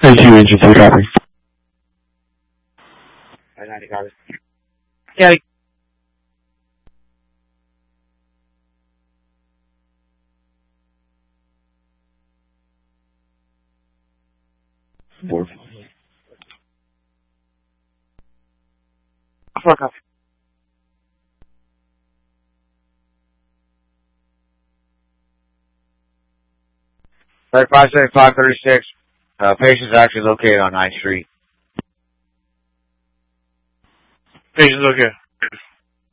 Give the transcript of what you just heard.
NQ engine 2 copy. 590 copy. Yeah. Four. Fuck off. Flight 57536. Patient's actually located on 9th Street. Patient's okay.